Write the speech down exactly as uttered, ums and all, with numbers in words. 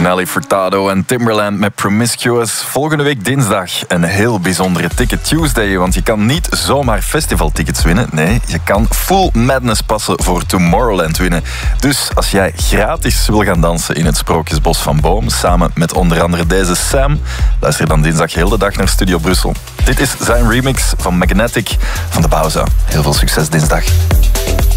Nelly Furtado en Timbaland met Promiscuous. Volgende week dinsdag een heel bijzondere Ticket Tuesday, want je kan niet zomaar festivaltickets winnen. Nee, je kan Full Madness passen voor Tomorrowland winnen. Dus als jij gratis wil gaan dansen in het Sprookjesbos van Boom, samen met onder andere deze Sam, luister dan dinsdag heel de dag naar Studio Brussel. Dit is zijn remix van Magnetic van de Bauza. Heel veel succes dinsdag.